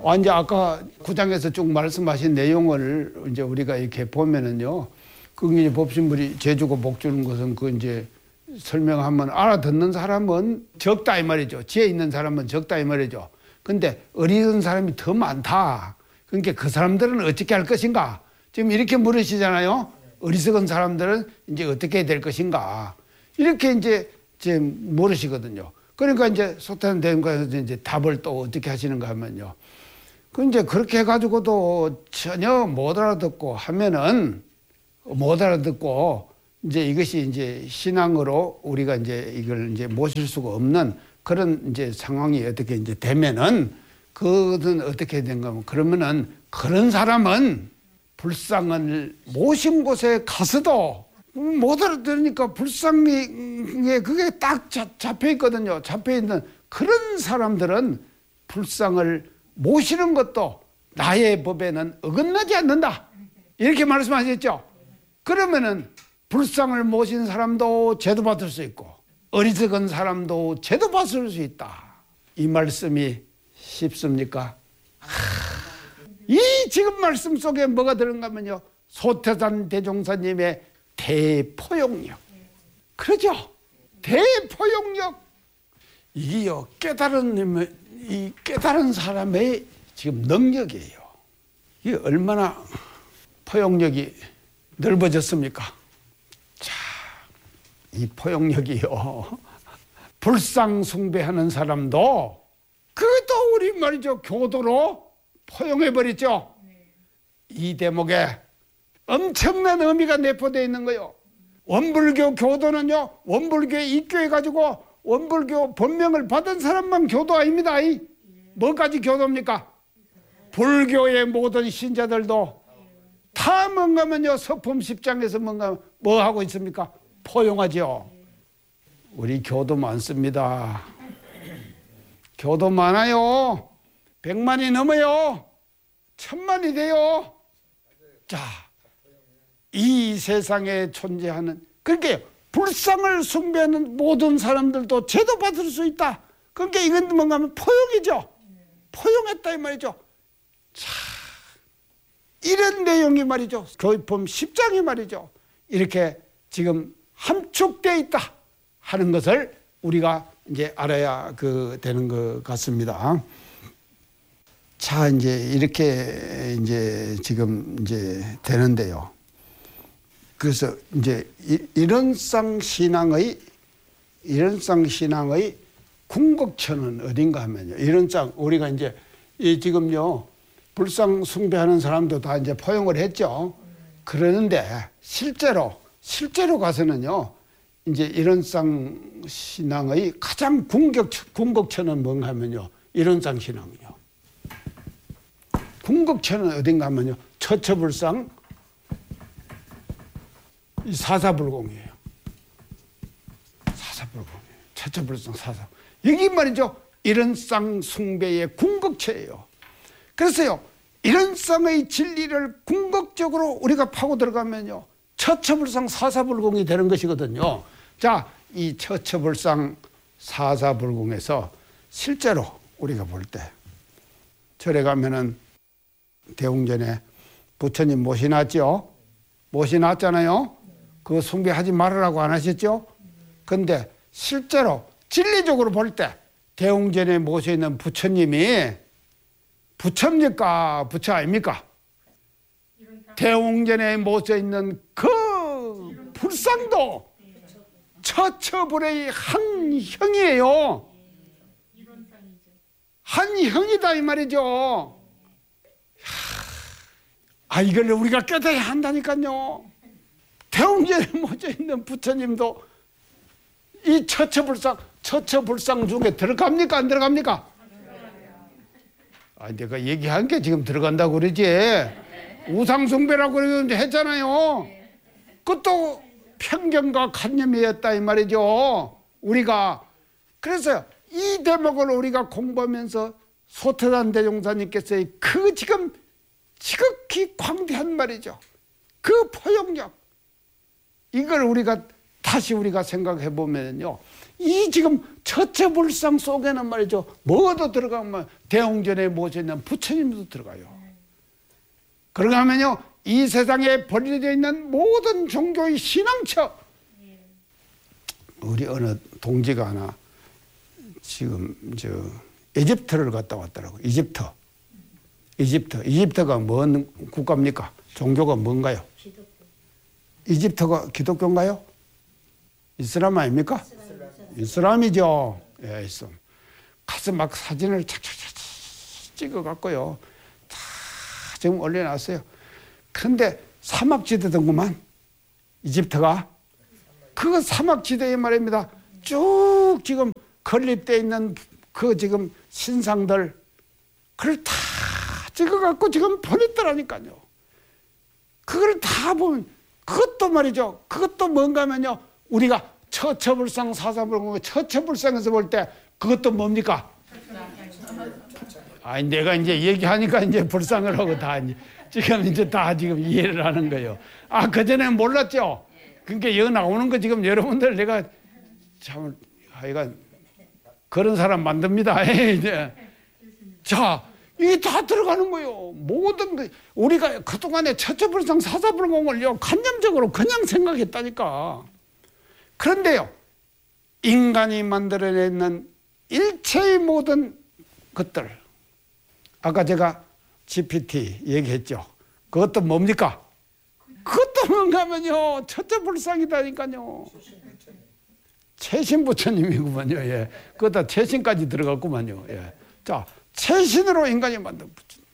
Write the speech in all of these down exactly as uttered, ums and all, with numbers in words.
아, 이제 아까 구장에서 쭉 말씀하신 내용을 이제 우리가 이렇게 보면은요, 그 이제 법신물이 재주고 복 주는 것은 그 이제 설명하면 알아듣는 사람은 적다 이 말이죠. 지혜 있는 사람은 적다 이 말이죠. 근데 어리석은 사람이 더 많다. 그러니까 그 사람들은 어떻게 할 것인가? 지금 이렇게 물으시잖아요. 어리석은 사람들은 이제 어떻게 될 것인가? 이렇게 이제 지금 물으시거든요. 그러니까 이제 소태산 대종사님께서 이제 답을 또 어떻게 하시는가 하면요. 그 이제 그렇게 해가지고도 전혀 못 알아듣고 하면은 못 알아듣고 이제 이것이 이제 신앙으로 우리가 이제 이걸 이제 모실 수가 없는 그런 이제 상황이 어떻게 이제 되면은 그것은 어떻게 된가 하면 그러면은 그런 사람은 불상을 모신 곳에 가서도 못 알아들으니까 불상에 그게 딱 잡혀 있거든요. 잡혀 있는 그런 사람들은 불상을 모시는 것도 나의 법에는 어긋나지 않는다. 이렇게 말씀하셨죠. 그러면은 불상을 모신 사람도 제도 받을 수 있고 어리석은 사람도 제도 받을 수 있다. 이 말씀이 쉽습니까? 이 지금 말씀 속에 뭐가 들은가 하면요. 소태산 대종사님의 대포용력. 그러죠? 대포용력. 이게요, 깨달은, 이 깨달은 사람의 지금 능력이에요. 이게 얼마나 포용력이 넓어졌습니까? 자, 이 포용력이요. 불상 숭배하는 사람도 그것도 우리 말이죠. 교도로 포용해버렸죠. 이 대목에 엄청난 의미가 내포되어 있는 거예요. 원불교 교도는요, 원불교에 입교해가지고 원불교 본명을 받은 사람만 교도 아닙니다. 뭐까지 교도입니까? 불교의 모든 신자들도 다 뭔가면요, 서품 십 장에서 뭔가 뭐 하고 있습니까? 포용하죠. 우리 교도 많습니다. 교도 많아요. 백만이 넘어요. 천만이 돼요. 자, 이 세상에 존재하는, 그러니까 불상을 숭배하는 모든 사람들도 제도 받을 수 있다. 그러니까 이건 뭔가 하면 포용이죠. 포용했다 이 말이죠. 자, 이런 내용이 말이죠. 교의품 십 장이 말이죠. 이렇게 지금 함축되어 있다 하는 것을 우리가 이제 알아야 그 되는 것 같습니다. 자, 이제 이렇게 이제 지금 이제 되는데요. 그래서 이제 이런상 신앙의 이런상 신앙의 궁극처는 어딘가 하면요. 이런상 우리가 이제 이 지금요 불상 숭배하는 사람도 다 이제 포용을 했죠. 그러는데 실제로 실제로 가서는요 이제 이런상 신앙의 가장 궁극 궁극처는 뭔가 하면요 이런상 신앙이요. 궁극처는 어딘가 하면요 처처불상 사사불공이에요. 사사불공이에요. 처처불상 사사. 여기 말이죠. 이런상 숭배의 궁극처예요. 그래서요. 이런상의 진리를 궁극적으로 우리가 파고 들어가면요. 처처불상 사사불공이 되는 것이거든요. 자, 이 처처불상 사사불공에서 실제로 우리가 볼 때 절에 가면은 대웅전에 부처님 모시놨죠. 모시놨잖아요. 그거 숭배하지 말으라고 안 하셨죠? 근데 실제로 진리적으로 볼 때 대웅전에 모셔있는 부처님이 부처입니까? 부처 아닙니까? 대웅전에 모셔있는 그 불상도 처처불의 한 형이에요. 한 형이다 이 말이죠. 아, 이걸 우리가 깨달아야 한다니까요. 대웅전에 모셔있는 부처님도 이 처처불상, 처처불상 중에 들어갑니까? 안 들어갑니까? 아, 내가 얘기한 게 지금 들어간다고 그러지. 우상숭배라고 했잖아요. 그것도 편견과 관념이었다 이 말이죠. 우리가. 그래서 이 대목을 우리가 공부하면서 소태산 대종사님께서의 그 지금 지극히 광대한 말이죠. 그 포용력. 이걸 우리가 다시 우리가 생각해 보면요. 이 지금 처처불상 속에는 말이죠. 뭐도 들어가면 대웅전에 모셔있는 부처님도 들어가요. 그러고 하면요. 이 세상에 벌려져 있는 모든 종교의 신앙처. 우리 어느 동지가 하나 지금 저 이집트를 갔다 왔더라고요. 이집트. 이집트. 이집트가 뭔 국가입니까? 종교가 뭔가요? 기독교. 이집트가 기독교인가요? 이슬람 아닙니까? 이슬람. 이슬람이죠. 예, 있음. 가서 막 사진을 착착착 찍어갖고요. 다 지금 올려놨어요. 근데 사막지대더구만. 이집트가. 그 사막지대에 말입니다. 쭉 지금 건립되어 있는 그 지금 신상들, 그걸 다 찍어갖고 지금 보냈더라니까요. 그걸 다 보면, 그것도 말이죠. 그것도 뭔가 하면요. 우리가 처처불상 사사불공, 처처불상에서 볼 때 그것도 뭡니까? 아니, 내가 이제 얘기하니까 이제 불상을 하고 다 이제 지금 이제 다 지금 이해를 하는 거예요. 아, 그전에는 몰랐죠? 그러니까 여기 나오는 거 지금 여러분들 내가 참, 하여간 그런 사람 만듭니다. 이제. 자, 이게 다 들어가는 거예요. 모든 거. 우리가 그동안에 처처불상 사사불공을요, 관념적으로 그냥 생각했다니까. 그런데요, 인간이 만들어내는 일체의 모든 것들. 아까 제가 지피티 얘기했죠. 그것도 뭡니까? 그것도 뭔가 하면요, 처처불상이다니까요. 최신부처님이구만요. 예. 그것도 최신까지 들어갔구만요. 예. 자, 최신으로 인간이 만든 부처님.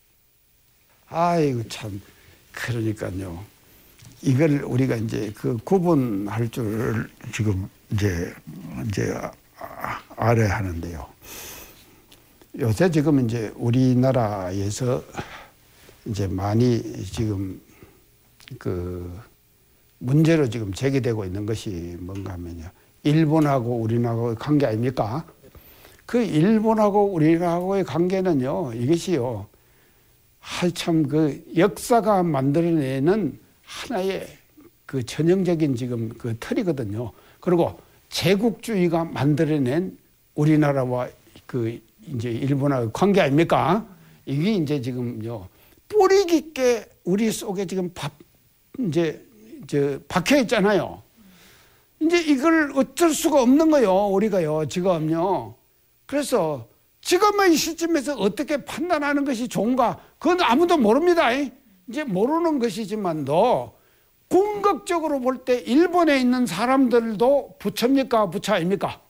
아이고, 참. 그러니까요. 이걸 우리가 이제 그 구분할 줄 지금 이제, 이제 알아야 하는데요. 요새 지금 이제 우리나라에서 이제 많이 지금 그 문제로 지금 제기되고 있는 것이 뭔가 하면요. 일본하고 우리나라의 관계 아닙니까? 그 일본하고 우리나라하고의 관계는요, 이것이요, 참 그 역사가 만들어내는 하나의 그 전형적인 지금 그 틀이거든요. 그리고 제국주의가 만들어낸 우리나라와 그 이제 일본하고의 관계 아닙니까? 이게 이제 지금요, 뿌리 깊게 우리 속에 지금 밥, 이제, 저, 박혀 있잖아요. 이제 이걸 어쩔 수가 없는 거요, 우리가요, 지금요. 그래서 지금의 시점에서 어떻게 판단하는 것이 좋은가, 그건 아무도 모릅니다. 이제 모르는 것이지만도, 궁극적으로 볼 때 일본에 있는 사람들도 부처입니까? 부처 아닙니까?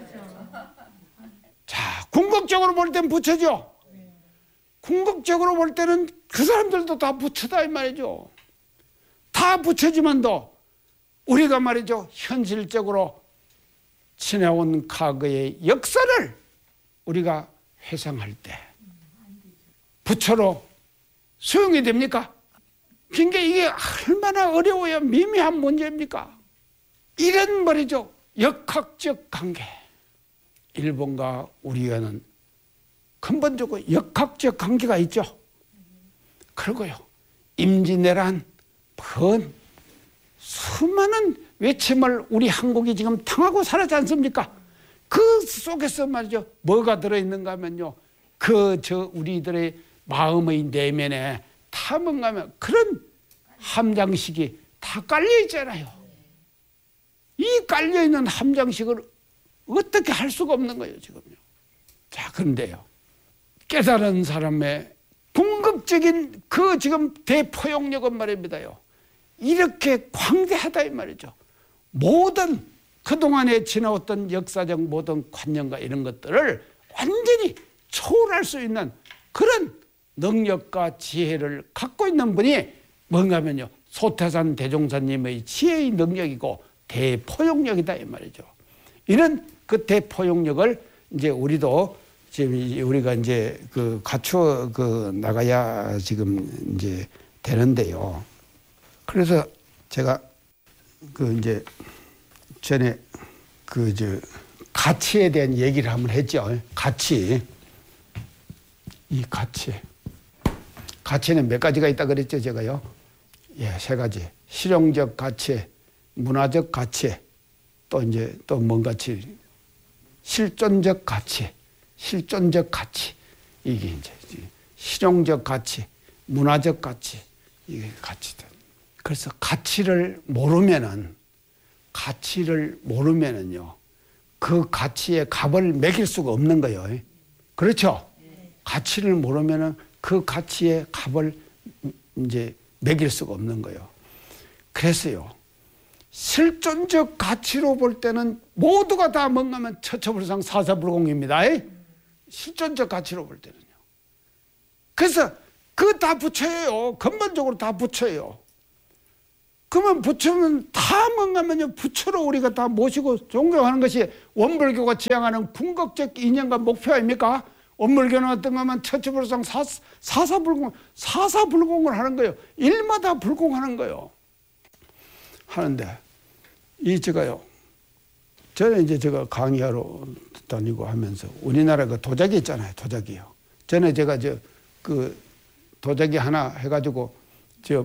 자, 궁극적으로 볼 땐 부처죠. 궁극적으로 볼 때는 그 사람들도 다 부처다 이 말이죠. 다 부처지만도 우리가 말이죠, 현실적으로 지나온 과거의 역사를 우리가 회상할 때 부처로 수용이 됩니까? 그러니까 이게 얼마나 어려워야 미미한 문제입니까? 이런 말이죠, 역학적 관계. 일본과 우리와는 근본적으로 역학적 관계가 있죠. 그리고요, 임진왜란, 그 수많은 외침을 우리 한국이 지금 당하고 살았지 않습니까? 그 속에서 말이죠, 뭐가 들어있는가 하면요, 그 저 우리들의 마음의 내면에 다 뭔가 하면 그런 함장식이 다 깔려 있잖아요. 이 깔려 있는 함장식을 어떻게 할 수가 없는 거예요, 지금요. 자, 그런데요, 깨달은 사람의 궁극적인 그 지금 대포용력은 말입니다요, 이렇게 광대하다 이 말이죠. 모든 그동안에 지나왔던 역사적 모든 관념과 이런 것들을 완전히 초월할 수 있는 그런 능력과 지혜를 갖고 있는 분이 뭔가 하면요, 소태산 대종사님의 지혜의 능력이고 대포용력이다 이 말이죠. 이런 그 대포용력을 이제 우리도 지금 우리가 이제 그 갖추어 그 나가야 지금 이제 되는데요. 그래서 제가 그 이제 전에 그 저 가치에 대한 얘기를 한번 했죠. 가치. 이 가치. 가치는 몇 가지가 있다 그랬죠, 제가요. 예, 세 가지. 실용적 가치, 문화적 가치, 또 이제 또 뭔 가치? 실존적 가치, 실존적 가치. 이게 이제 실용적 가치, 문화적 가치, 이게 가치들. 그래서 가치를 모르면은, 가치를 모르면은요, 그 가치의 값을 매길 수가 없는 거예요. 그렇죠? 가치를 모르면은 그 가치의 값을 이제 매길 수가 없는 거예요. 그래서요, 실존적 가치로 볼 때는 모두가 다 뭔가면 처처불상 사사불공입니다. 실존적 가치로 볼 때는요. 그래서 그거 다 부처예요. 근본적으로 다 부처예요. 그러면 부처는 다 뭔가면요, 부처로 우리가 다 모시고 존경하는 것이 원불교가 지향하는 궁극적 이념과 목표 아닙니까? 원불교는 어떤 거면 처처불상 사사불공, 사사불공을 하는 거예요. 일마다 불공하는 거예요. 하는데, 이 제가요, 저는 이제 제가 강의하러 다니고 하면서 우리나라 그 도자기 있잖아요. 도자기요. 전에 제가 저 그 도자기 하나 해가지고 저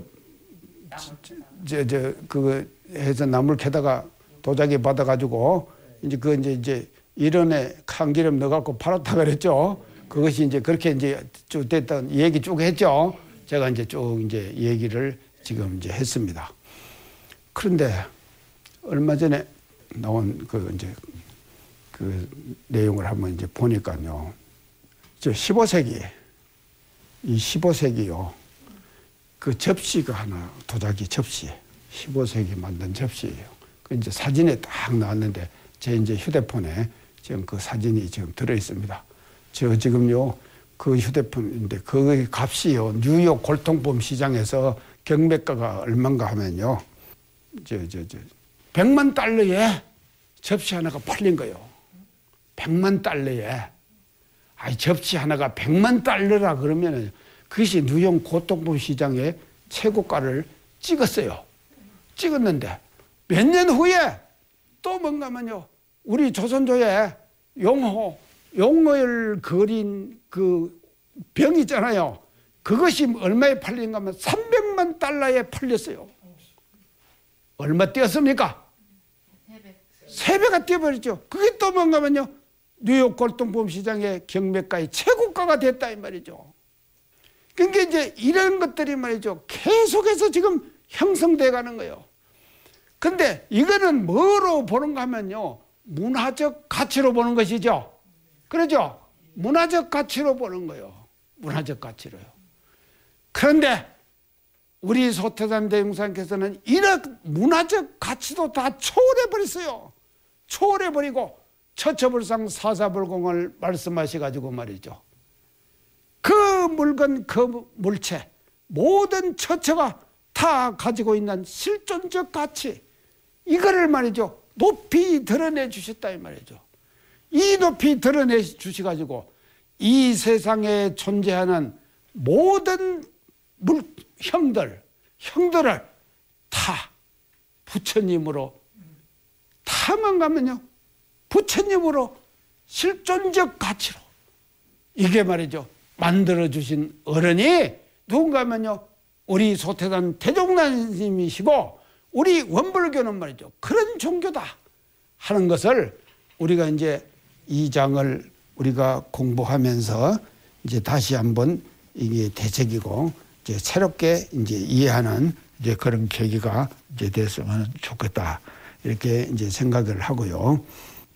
저 저 그거 해서 나물 캐다가 도자기 받아가지고 이제 그 이제 이제 일원에 참기름 넣어갖고 팔았다 그랬죠. 그것이 이제 그렇게 이제 쭉 됐던 얘기 쭉 했죠. 제가 이제 쭉 이제 얘기를 지금 이제 했습니다. 그런데 얼마 전에 나온 그 이제 그 내용을 한번 이제 보니까요. 저 십오 세기, 이 십오 세기요. 그 접시가 하나, 도자기 접시, 십오 세기 만든 접시예요. 그 이제 사진에 딱 나왔는데 제 이제 휴대폰에 지금 그 사진이 지금 들어 있습니다. 저 지금요, 그 휴대폰인데 그 값이요, 뉴욕 골동품 시장에서 경매가가 얼마인가 하면요. 저, 저, 저, 백만 달러에 접시 하나가 팔린 거예요. 백만 달러에. 아이, 접시 하나가 백만 달러라 그러면은 그것이 뉴욕 골동품 시장의 최고가를 찍었어요. 찍었는데 몇 년 후에 또 뭔가면요, 우리 조선조의 용호, 용어를 그린 그 병 있잖아요. 그것이 얼마에 팔린가 하면 삼백만 달러에 팔렸어요. 얼마 뛰었습니까? 세 배가 뛰어버렸죠. 그게 또 뭔가면요, 뉴욕 골동품 시장의 경매가의 최고가가 됐다 이 말이죠. 그러니까 이제 이런 것들이 말이죠, 계속해서 지금 형성돼 가는 거예요. 근데 이거는 뭐로 보는가 하면요, 문화적 가치로 보는 것이죠. 그러죠? 문화적 가치로 보는 거예요. 문화적 가치로요. 그런데 우리 소태산 대종사님께서는 이런 문화적 가치도 다 초월해버렸어요. 초월해버리고 처처불상 사사불공을 말씀하셔가지고 말이죠. 그 물건, 그 물체, 모든 처처가 다 가지고 있는 실존적 가치, 이거를 말이죠, 높이 드러내 주셨다 이 말이죠. 이 높이 드러내 주셔가지고 이 세상에 존재하는 모든 물, 형들, 형들을 다 부처님으로, 다만 가면요, 부처님으로 실존적 가치로, 이게 말이죠, 만들어주신 어른이 누군가 하면요, 우리 소태산 대종사님이시고, 우리 원불교는 말이죠, 그런 종교다 하는 것을 우리가 이제 이 장을 우리가 공부하면서 이제 다시 한번 이게 되새기고 이제 새롭게 이제 이해하는 이제 그런 계기가 이제 됐으면 좋겠다, 이렇게 이제 생각을 하고요.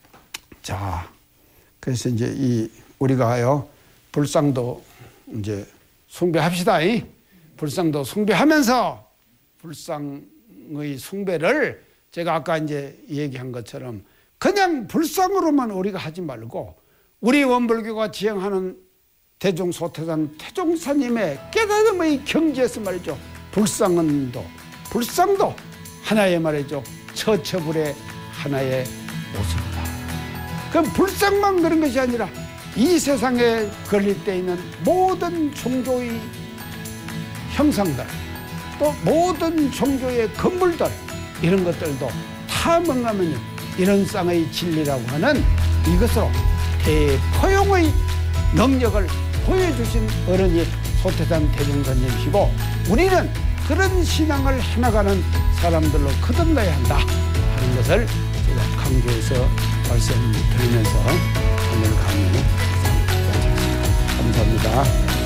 자, 그래서 이제 이 우리가요, 불상도 이제 숭배합시다. 이? 불상도 숭배하면서 불상의 숭배를 제가 아까 이제 얘기한 것처럼 그냥 불상으로만 우리가 하지 말고 우리 원불교가 지향하는 대종소태산 태종사님의 깨달음의 경지에서 말이죠, 불상은도, 불상도 하나의 말이죠, 처처불의 하나의 모습이다. 그럼 불상만 그런 것이 아니라 이 세상에 걸릴 때 있는 모든 종교의 형상들, 또 모든 종교의 건물들, 이런 것들도 다 뭔가면요, 이런 쌍의 진리라고 하는 이것으로 대포용의 능력을 보여주신 어른이 소태산 대종사님이시고, 우리는 그런 신앙을 해나가는 사람들로 거듭나야 한다 하는 것을 제가 강조해서 말씀드리면서 오늘 강의 감사합니다.